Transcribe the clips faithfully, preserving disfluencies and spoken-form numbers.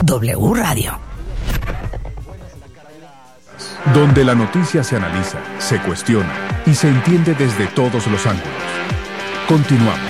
W Radio. Donde la noticia se analiza, se cuestiona y se entiende desde todos los ángulos. Continuamos.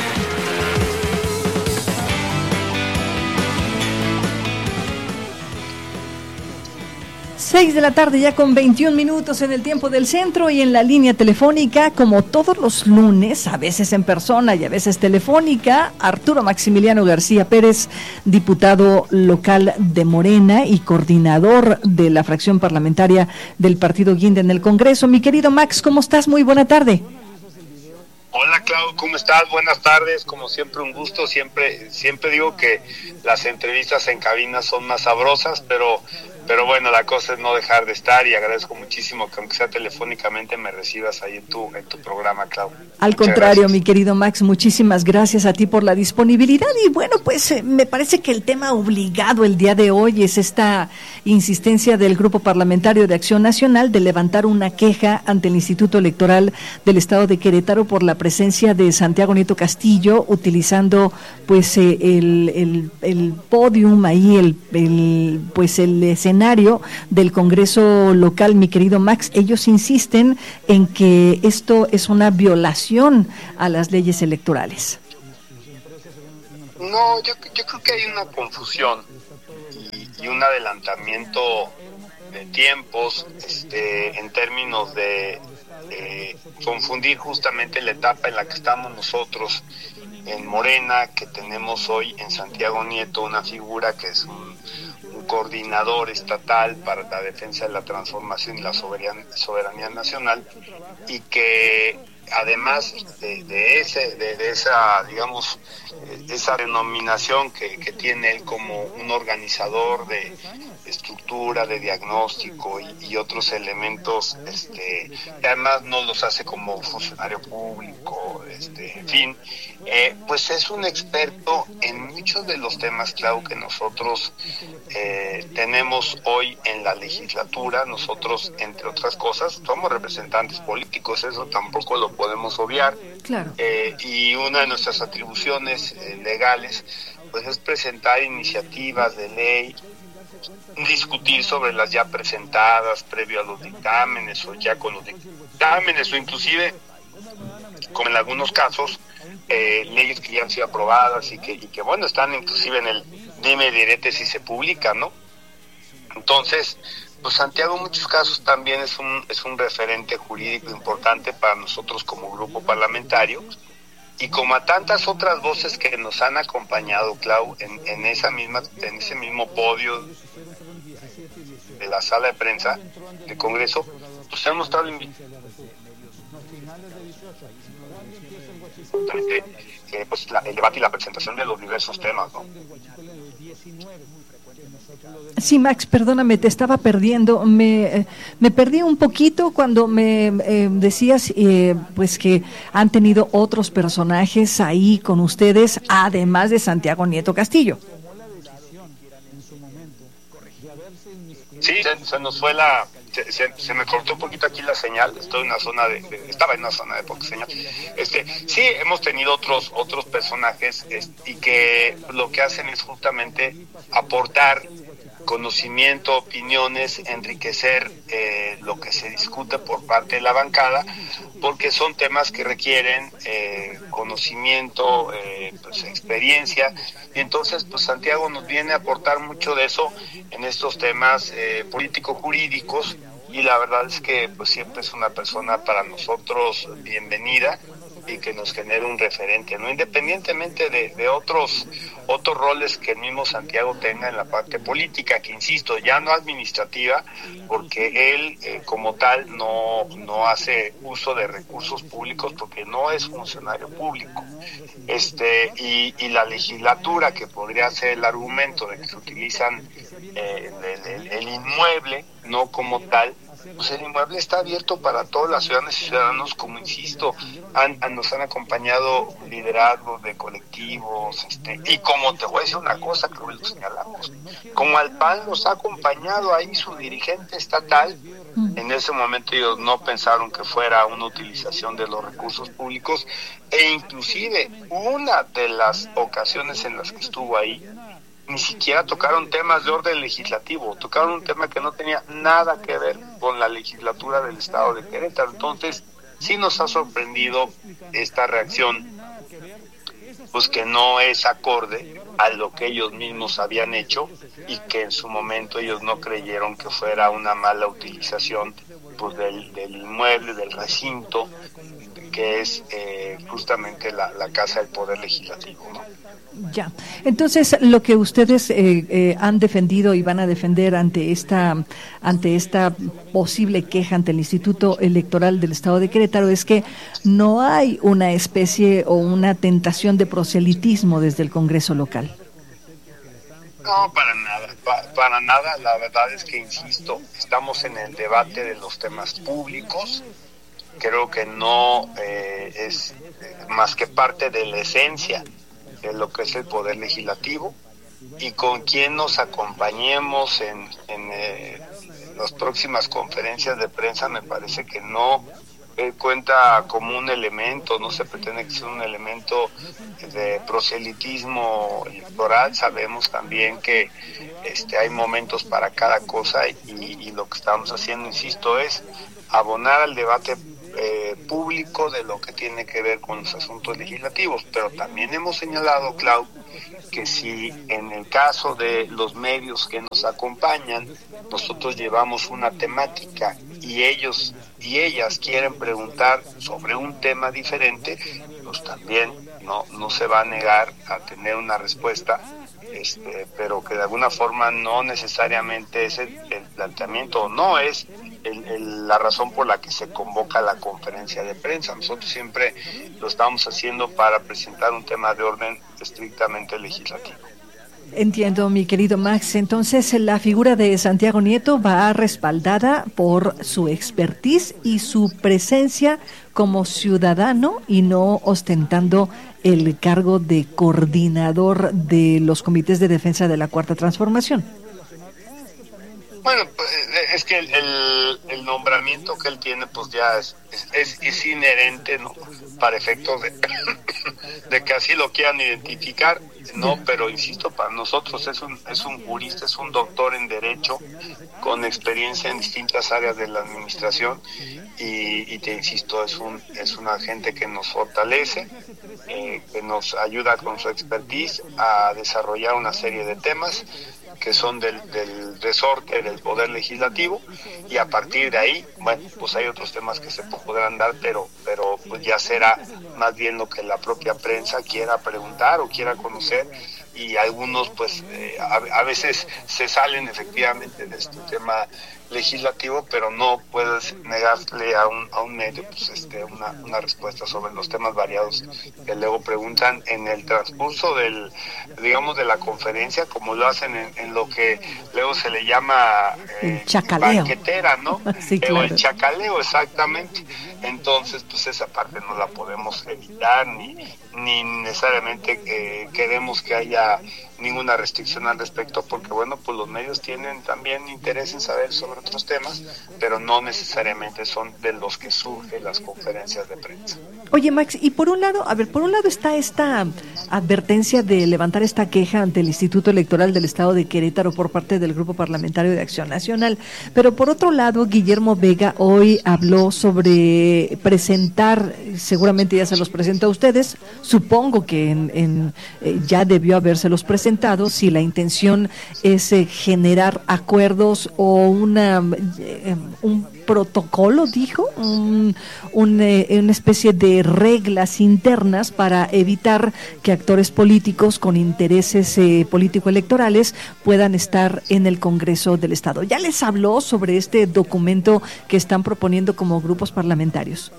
Seis de la tarde ya con veintiún minutos en el tiempo del centro y en la línea telefónica, como todos los lunes, a veces en persona y a veces telefónica, Arturo Maximiliano García Pérez, diputado local de Morena y coordinador de la fracción parlamentaria del Partido Guinda en el Congreso. Mi querido Max, ¿cómo estás? Muy buena tarde. Hola Clau, ¿cómo estás? Buenas tardes, como siempre un gusto, siempre siempre digo que las entrevistas en cabina son más sabrosas, pero pero bueno, la cosa es no dejar de estar y agradezco muchísimo que aunque sea telefónicamente me recibas ahí en tu, en tu programa, Clau. Al contrario, mi querido Max, muchísimas gracias a ti por la disponibilidad y bueno, pues eh, me parece que el tema obligado el día de hoy es esta insistencia del Grupo Parlamentario de Acción Nacional de levantar una queja ante el Instituto Electoral del Estado de Querétaro por la presencia de Santiago Nieto Castillo utilizando pues eh, el, el, el podium ahí, el, el pues el escenario del Congreso local, mi querido Max. Ellos insisten en que esto es una violación a las leyes electorales. No, yo, yo creo que hay una confusión y, y un adelantamiento de tiempos este, en términos de eh, confundir justamente la etapa en la que estamos nosotros en Morena, que tenemos hoy en Santiago Nieto una figura que es un un coordinador estatal para la defensa de la transformación y la soberanía, soberanía nacional, y que además de, de ese de, de esa digamos esa denominación que, que tiene él como un organizador de estructura, de diagnóstico y, y otros elementos, este que además no los hace como funcionario público, este en fin, eh, pues es un experto en muchos de los temas, Clau, que nosotros eh, tenemos hoy en la legislatura. Nosotros, entre otras cosas, somos representantes políticos, eso tampoco lo podemos obviar. Claro. Eh, y una de nuestras atribuciones eh, legales pues es presentar iniciativas de ley, discutir sobre las ya presentadas previo a los dictámenes o ya con los dictámenes, o inclusive, como en algunos casos, eh, leyes que ya han sido aprobadas y que, y que bueno, están inclusive en el dime y direte si se publican, ¿no? Entonces, pues Santiago en muchos casos también es un es un referente jurídico importante para nosotros como grupo parlamentario, y como a tantas otras voces que nos han acompañado, Clau, en, en esa misma en ese mismo podio de la sala de prensa del Congreso, pues hemos estado invitados eh, pues la, el debate y la presentación de los diversos temas, ¿no? Sí, Max, perdóname, te estaba perdiendo. Me, eh, me perdí un poquito cuando me eh, decías eh, pues que han tenido otros personajes ahí con ustedes, además de Santiago Nieto Castillo. Sí, se, se nos fue la... Se, se, se me cortó un poquito aquí la señal. Estoy en una zona de, de estaba en una zona de poca señal. Este, sí, hemos tenido otros otros personajes este, y que lo que hacen es justamente aportar conocimiento, opiniones, enriquecer eh, lo que se discute por parte de la bancada, porque son temas que requieren eh, conocimiento, eh, pues, experiencia, y entonces pues Santiago nos viene a aportar mucho de eso en estos temas eh, político-jurídicos, y la verdad es que pues siempre es una persona para nosotros bienvenida y que nos genere un referente, no independientemente de, de otros otros roles que el mismo Santiago tenga en la parte política, que insisto, ya no administrativa, porque él eh, como tal no no hace uso de recursos públicos porque no es funcionario público, este y, y la legislatura, que podría ser el argumento de que se utilizan eh, el, el, el inmueble, no como tal, pues el inmueble está abierto para todas las ciudadanas y ciudadanos, como insisto, han, han, nos han acompañado liderazgos de colectivos, este, y como te voy a decir una cosa que hoy lo señalamos, como al P A N nos ha acompañado ahí su dirigente estatal, en ese momento ellos no pensaron que fuera una utilización de los recursos públicos, e inclusive una de las ocasiones en las que estuvo ahí, ni siquiera tocaron temas de orden legislativo, tocaron un tema que no tenía nada que ver con la legislatura del estado de Querétaro. Entonces, sí nos ha sorprendido esta reacción, pues que no es acorde a lo que ellos mismos habían hecho y que en su momento ellos no creyeron que fuera una mala utilización pues del, del inmueble, del recinto, que es eh, justamente la, la Casa del Poder Legislativo, ¿no? Ya, entonces lo que ustedes eh, eh, han defendido y van a defender ante esta ante esta posible queja ante el Instituto Electoral del Estado de Querétaro es que no hay una especie o una tentación de proselitismo desde el Congreso local. No, para nada, pa, para nada. La verdad es que, insisto, estamos en el debate de los temas públicos. Creo que no eh, es más que parte de la esencia de lo que es el Poder Legislativo, y con quien nos acompañemos en, en eh, las próximas conferencias de prensa me parece que no eh, cuenta como un elemento, no se pretende que sea un elemento de proselitismo electoral. Sabemos también que este hay momentos para cada cosa y, y lo que estamos haciendo, insisto, es abonar al debate Eh, público de lo que tiene que ver con los asuntos legislativos, pero también hemos señalado, Clau, que si en el caso de los medios que nos acompañan, nosotros llevamos una temática y ellos y ellas quieren preguntar sobre un tema diferente, pues también no, no se va a negar a tener una respuesta, este, pero que de alguna forma no necesariamente es el, el planteamiento, o no es El, el, la razón por la que se convoca la conferencia de prensa. Nosotros siempre lo estamos haciendo para presentar un tema de orden estrictamente legislativo. Entiendo, mi querido Max. Entonces, la figura de Santiago Nieto va respaldada por su expertise y su presencia como ciudadano y no ostentando el cargo de coordinador de los comités de defensa de la Cuarta Transformación. Bueno, es que el, el, el nombramiento que él tiene pues ya es, es, es inherente, ¿no? Para efectos de, de que así lo quieran identificar, ¿no? Pero insisto, para nosotros es un, es un jurista, es un doctor en Derecho con experiencia en distintas áreas de la administración y, y te insisto, es un es una gente que nos fortalece, eh, que nos ayuda con su expertise a desarrollar una serie de temas que son del, del resorte del Poder Legislativo, y a partir de ahí, bueno, pues hay otros temas que se podrán dar, pero pero pues ya será más bien lo que la propia prensa quiera preguntar o quiera conocer, y algunos pues eh, a, a veces se salen efectivamente de este tema legislativo, pero no puedes negarle a un a un medio pues este una una respuesta sobre los temas variados que luego preguntan en el transcurso del digamos de la conferencia, como lo hacen en, en lo que luego se le llama eh, chacaleo, banquetera, ¿no? Sí, claro. O el chacaleo, exactamente. Entonces pues esa parte no la podemos evitar, ni ni necesariamente eh, queremos que haya ninguna restricción al respecto, porque bueno, pues los medios tienen también interés en saber sobre otros temas, pero no necesariamente son de los que surgen las conferencias de prensa. Oye, Max, y por un lado, a ver, por un lado está esta advertencia de levantar esta queja ante el Instituto Electoral del Estado de Querétaro por parte del Grupo Parlamentario de Acción Nacional, pero por otro lado, Guillermo Vega hoy habló sobre presentar, seguramente ya se los presentó a ustedes, supongo que en, en, eh, ya debió habérselos presentado, si la intención es eh, generar acuerdos o una eh, un protocolo, dijo, un, un, eh, una especie de reglas internas para evitar que actores políticos con intereses eh, político-electorales puedan estar en el Congreso del Estado. ¿Ya les habló sobre este documento que están proponiendo como grupos parlamentarios?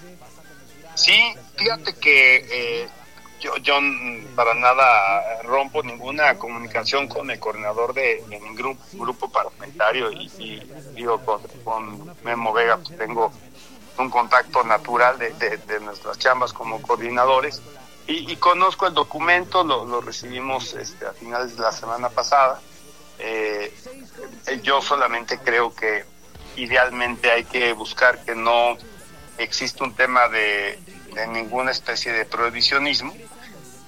Sí, fíjate que eh, yo, yo para nada rompo ninguna comunicación con el coordinador de, de mi grupo, grupo parlamentario y, y digo, con, con Memo Vega pues tengo un contacto natural de, de, de nuestras chambas como coordinadores y, y conozco el documento, lo, lo recibimos este, a finales de la semana pasada. Eh, yo solamente creo que idealmente hay que buscar que no existe un tema de, de ninguna especie de prohibicionismo,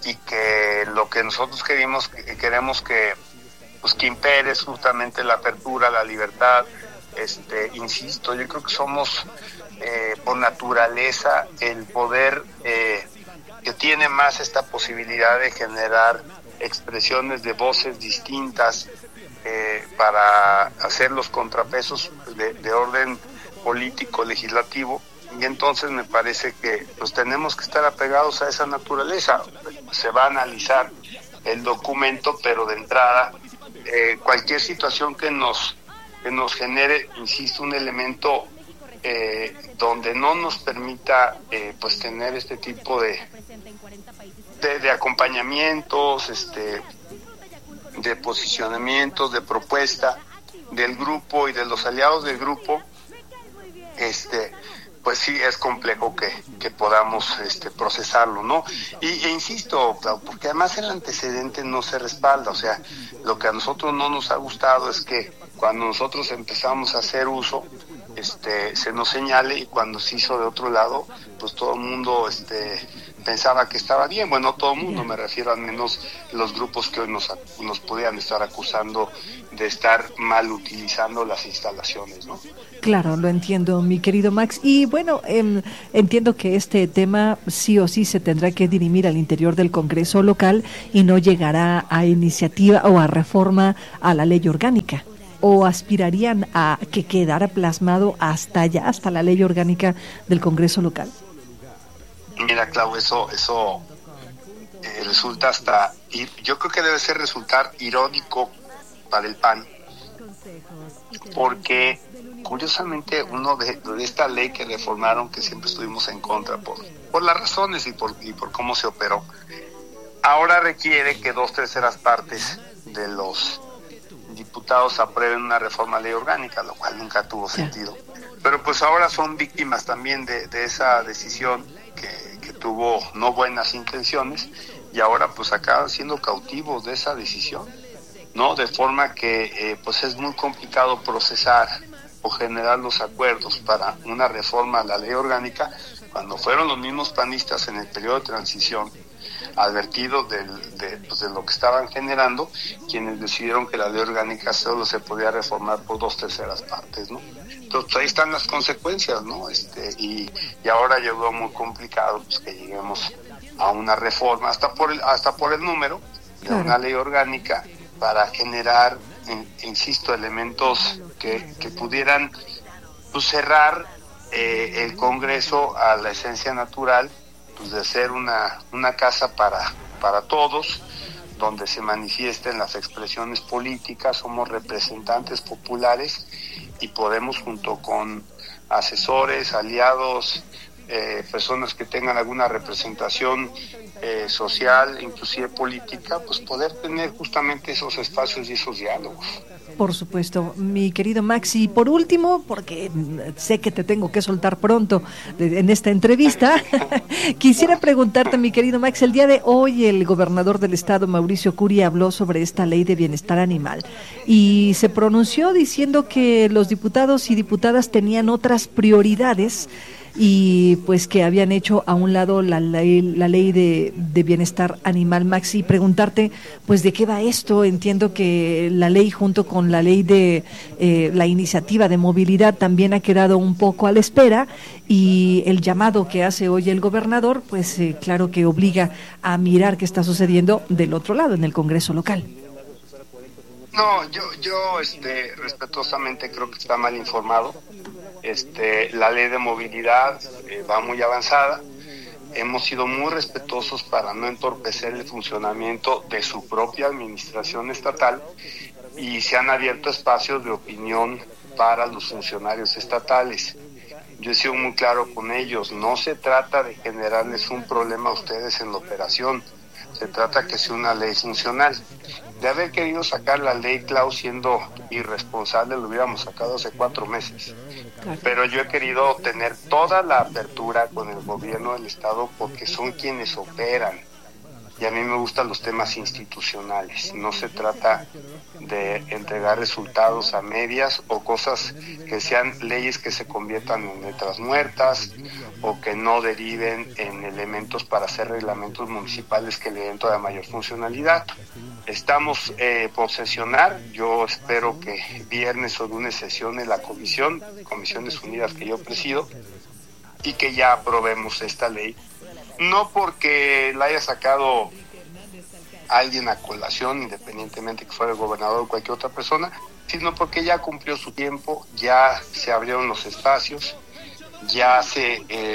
y que lo que nosotros queremos, que queremos que, pues, que impere es justamente la apertura, la libertad. Este, insisto, yo creo que somos eh, por naturaleza el poder eh, que tiene más esta posibilidad de generar expresiones de voces distintas eh, para hacer los contrapesos de, de orden político, legislativo, y entonces me parece que pues tenemos que estar apegados a esa naturaleza. Se va a analizar el documento, pero de entrada eh, cualquier situación que nos que nos genere, insisto, un elemento eh, donde no nos permita eh, pues tener este tipo de de, de acompañamientos, este de posicionamientos, de propuesta del grupo y de los aliados del grupo, este pues sí es complejo que, que podamos este procesarlo, ¿no? Y e insisto, porque además el antecedente no se respalda, o sea, lo que a nosotros no nos ha gustado es que cuando nosotros empezamos a hacer uso, este se nos señale, y cuando se hizo de otro lado, pues todo el mundo este pensaba que estaba bien. Bueno, todo el mundo, me refiero al menos los grupos que hoy nos, nos podían estar acusando de estar mal utilizando las instalaciones, ¿no? Claro, lo entiendo, mi querido Max. Y bueno, eh, entiendo que este tema sí o sí se tendrá que dirimir al interior del Congreso local y no llegará a iniciativa o a reforma a la ley orgánica. ¿O aspirarían a que quedara plasmado hasta allá, hasta la ley orgánica del Congreso local? Mira, Clau, eso eso eh, resulta hasta, yo creo que debe ser resultar irónico para el P A N, porque curiosamente uno de, de esta ley que reformaron, que siempre estuvimos en contra por por las razones y por y por cómo se operó, ahora requiere que dos terceras partes de los diputados aprueben una reforma a ley orgánica, lo cual nunca tuvo sentido. Pero pues ahora son víctimas también de, de esa decisión que, que tuvo no buenas intenciones, y ahora pues acaban siendo cautivos de esa decisión, ¿no? De forma que eh, pues es muy complicado procesar o generar los acuerdos para una reforma a la ley orgánica cuando fueron los mismos panistas en el periodo de transición, advertidos del, de, pues de lo que estaban generando, quienes decidieron que la ley orgánica solo se podía reformar por dos terceras partes, ¿no? Entonces ahí están las consecuencias, ¿no? Este y, y ahora llegó muy complicado pues que lleguemos a una reforma, hasta por el, hasta por el número de claro. Una ley orgánica para generar, insisto, elementos que, que pudieran pues, cerrar eh, el Congreso a la esencia natural, pues, de ser una, una casa para, para todos, donde se manifiesten las expresiones políticas, somos representantes populares y podemos, junto con asesores, aliados, eh, personas que tengan alguna representación eh, social, inclusive política, pues poder tener justamente esos espacios y esos diálogos. Por supuesto, mi querido Max. Y por último, porque sé que te tengo que soltar pronto de, en esta entrevista, quisiera preguntarte, mi querido Max, el día de hoy el gobernador del estado, Mauricio Curi, habló sobre esta ley de bienestar animal y se pronunció diciendo que los diputados y diputadas tenían otras prioridades y pues que habían hecho a un lado la ley, la ley de, de bienestar animal. Max, y preguntarte pues de qué va esto. Entiendo que la ley junto con la ley de eh, la iniciativa de movilidad también ha quedado un poco a la espera, y el llamado que hace hoy el gobernador pues eh, claro que obliga a mirar qué está sucediendo del otro lado, en el Congreso local. No, yo yo este respetuosamente creo que está mal informado. Este, la ley de movilidad eh, va muy avanzada. Hemos sido muy respetuosos para no entorpecer el funcionamiento de su propia administración estatal, y se han abierto espacios de opinión para los funcionarios estatales. Yo he sido muy claro con ellos, no se trata de generarles un problema a ustedes en la operación, se trata que sea una ley funcional. De haber querido sacar la ley, Clau, siendo irresponsable, lo hubiéramos sacado hace cuatro meses. Pero yo he querido tener toda la apertura con el gobierno del estado porque son quienes operan. y a mí me gustan los temas institucionales. No se trata de entregar resultados a medias o cosas que sean leyes que se conviertan en letras muertas o que no deriven en elementos para hacer reglamentos municipales que le den toda mayor funcionalidad. Estamos eh, por sesionar. Yo espero que viernes o lunes sesione la comisión, Comisiones Unidas que yo presido, y que ya aprobemos esta ley. No porque la haya sacado alguien a colación, independientemente que fuera el gobernador o cualquier otra persona, sino porque ya cumplió su tiempo, ya se abrieron los espacios, ya se eh,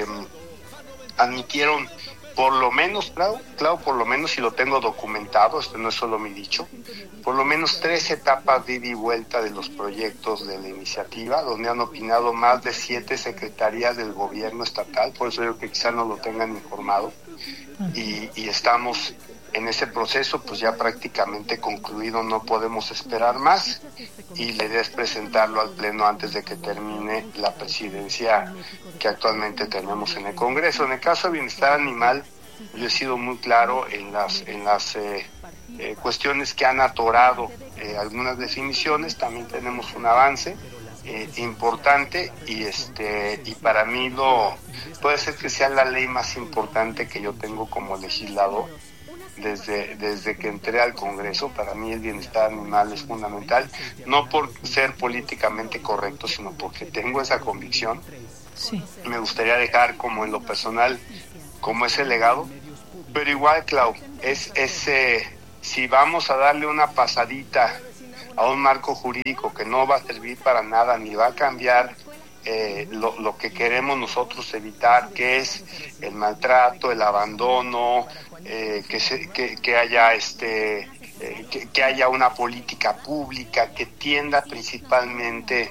admitieron por lo menos, claro, claro, por lo menos, si lo tengo documentado, esto no es solo mi dicho, por lo menos tres etapas de ida y vuelta de los proyectos de la iniciativa, donde han opinado más de siete secretarías del gobierno estatal, por eso digo que quizá no lo tengan informado, y, y estamos en ese proceso pues ya prácticamente concluido, no podemos esperar más, y la idea es presentarlo al Pleno antes de que termine la presidencia que actualmente tenemos en el Congreso. En el caso de bienestar animal, yo he sido muy claro en las en las eh, eh, cuestiones que han atorado eh, algunas definiciones. También tenemos un avance eh, importante y este y para mí lo puede ser que sea la ley más importante que yo tengo como legislador. Desde, desde que entré al Congreso, para mí el bienestar animal es fundamental, no por ser políticamente correcto, sino porque tengo esa convicción. Sí. Me gustaría dejar como en lo personal, como ese legado, pero igual, Clau, es, es eh, si vamos a darle una pasadita a un marco jurídico que no va a servir para nada, ni va a cambiar eh, lo, lo que queremos nosotros evitar, que es el maltrato, el abandono, Eh, que, se, que, que haya este eh, que, que haya una política pública que tienda principalmente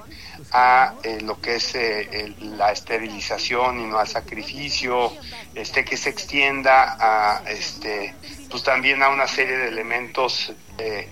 a eh, lo que es eh, el, la esterilización y no al sacrificio, este que se extienda a este pues también a una serie de elementos eh,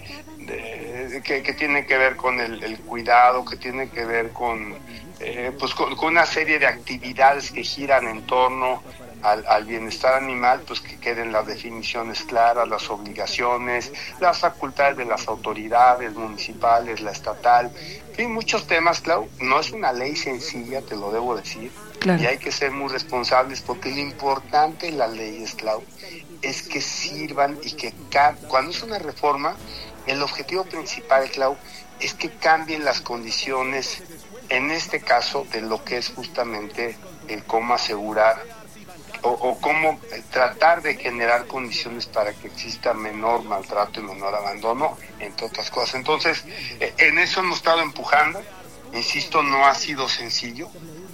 de, que, que tienen que ver con el, el cuidado, que tienen que ver con eh, pues con, con una serie de actividades que giran en torno Al, al bienestar animal, pues que queden las definiciones claras, las obligaciones, las facultades de las autoridades municipales, la estatal, hay muchos temas, Clau. No es una ley sencilla, te lo debo decir, claro. Y hay que ser muy responsables porque lo importante en las leyes, Clau, es que sirvan y que ca- cuando es una reforma, el objetivo principal, Clau, es que cambien las condiciones, en este caso, de lo que es justamente el cómo asegurar O, o cómo tratar de generar condiciones para que exista menor maltrato y menor abandono, entre otras cosas. Entonces, eh, en eso hemos estado empujando, insisto, no ha sido sencillo,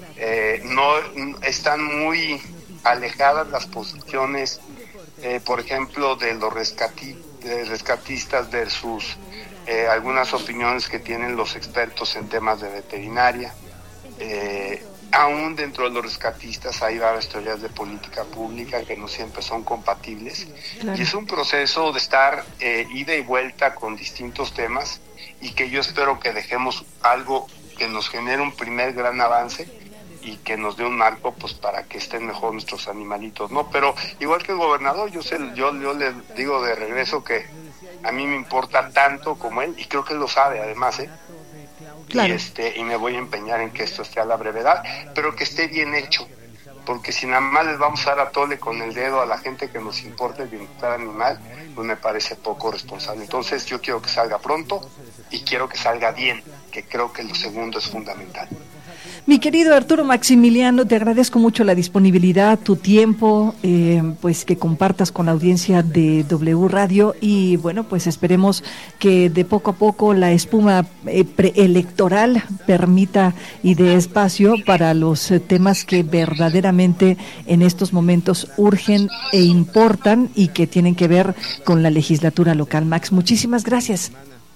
eh, no están muy alejadas las posiciones, eh, por ejemplo, de los rescati, de rescatistas versus eh, algunas opiniones que tienen los expertos en temas de veterinaria. Eh, Aún dentro de los rescatistas hay varias teorías de política pública que no siempre son compatibles. Claro. Y es un proceso de estar eh, ida y vuelta con distintos temas y que yo espero que dejemos algo que nos genere un primer gran avance y que nos dé un marco pues para que estén mejor nuestros animalitos, ¿no? Pero igual que el gobernador, yo sé, yo, yo le digo de regreso que a mí me importa tanto como él, y creo que él lo sabe además, ¿eh? Claro. Y este y me voy a empeñar en que esto esté a la brevedad, pero que esté bien hecho, porque si nada más les vamos a dar a tole con el dedo a la gente que nos importa el bienestar animal, pues me parece poco responsable. Entonces yo quiero que salga pronto y quiero que salga bien, que creo que lo segundo es fundamental. Mi querido Arturo Maximiliano, te agradezco mucho la disponibilidad, tu tiempo, eh, pues que compartas con la audiencia de W Radio, y bueno, pues esperemos que de poco a poco la espuma eh, preelectoral permita y dé espacio para los eh, temas que verdaderamente en estos momentos urgen e importan y que tienen que ver con la legislatura local. Max, muchísimas gracias.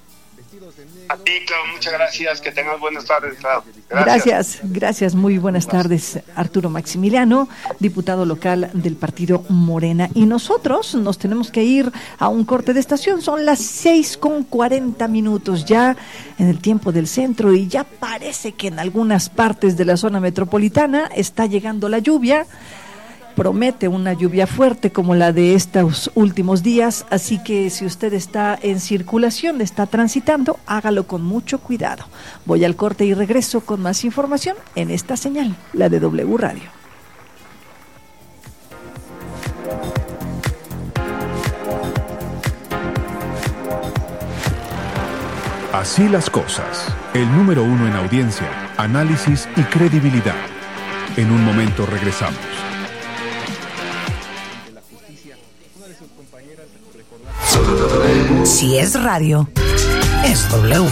A ti, Clau, muchas gracias, que tengas buenas tardes, Clau. Gracias. gracias, gracias, muy buenas tardes, Arturo Maximiliano, diputado local del partido Morena. Y nosotros nos tenemos que ir a un corte de estación, son las seis con cuarenta minutos ya en el tiempo del centro, y ya parece que en algunas partes de la zona metropolitana está llegando la lluvia. promete una lluvia fuerte como la de estos últimos días, así que si usted está en circulación, está transitando, hágalo con mucho cuidado. Voy al corte y regreso con más información en esta señal, la de W Radio. Así las cosas. El número uno en audiencia, análisis y credibilidad. En un momento regresamos. Si es radio, es W.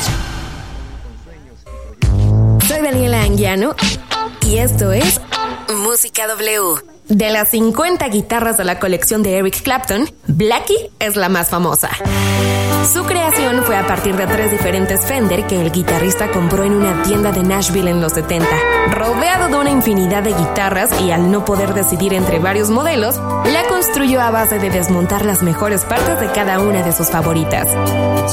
Soy Daniela Anguiano y esto es Música W. De las cincuenta guitarras de la colección de Eric Clapton, Blackie es la más famosa. Su creación fue a partir de tres diferentes Fender que el guitarrista compró en una tienda de Nashville en los setenta. Rodeado de una infinidad de guitarras y al no poder decidir entre varios modelos, la construyó a base de desmontar las mejores partes de cada una de sus favoritas.